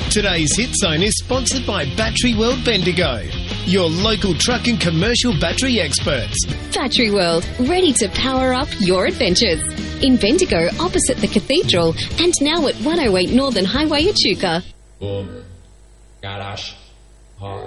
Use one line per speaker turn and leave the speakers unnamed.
Today's Hit Zone is sponsored by Battery World Bendigo, your local truck and commercial battery experts.
Battery World, ready to power up your adventures. In Bendigo, opposite the Cathedral, and now at 108 Northern Highway, Echuca.
Boom. Garage.